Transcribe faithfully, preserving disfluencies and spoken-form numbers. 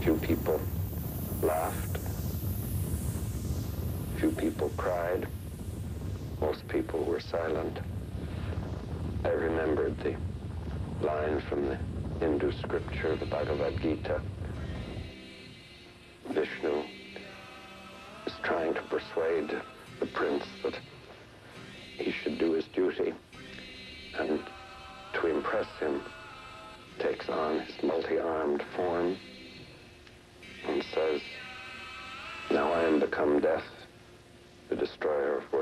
Few people laughed. Few people cried. Most people were silent. I remembered the line from the Hindu scripture, the Bhagavad Gita. Vishnu is trying to persuade the prince that he should do his duty, and to impress him takes on his multi-armed form and says, "Now I am become death, the destroyer of worlds.